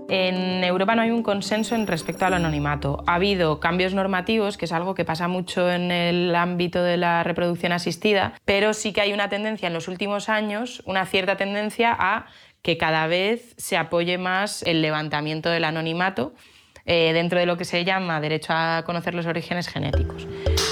En Europa no hay un consenso en respecto al anonimato. Ha habido cambios normativos, que es algo que pasa mucho en el ámbito de la reproducción asistida, pero sí que hay una tendencia en los últimos años, una cierta tendencia a que cada vez se apoye más el levantamiento del anonimato dentro de lo que se llama derecho a conocer los orígenes genéticos.